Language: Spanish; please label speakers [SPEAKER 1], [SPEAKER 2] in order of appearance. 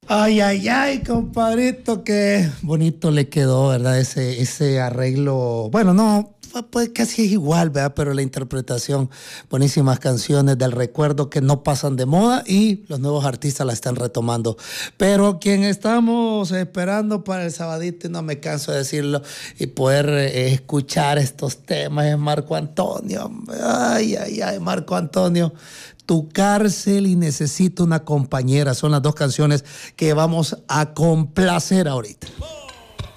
[SPEAKER 1] Ay, ay, ay, compadrito, qué bonito le quedó, ¿verdad? Ese arreglo. Bueno, no, pues casi es igual, ¿verdad? Pero la interpretación, buenísimas canciones del recuerdo que no pasan de moda y los nuevos artistas la están retomando. Pero quien estamos esperando para el sabadito, y no me canso de decirlo, y poder escuchar estos temas es Marco Antonio. Hombre. Ay, ay, ay, Marco Antonio. Tu cárcel y necesito una compañera. Son las dos canciones que vamos a complacer ahorita.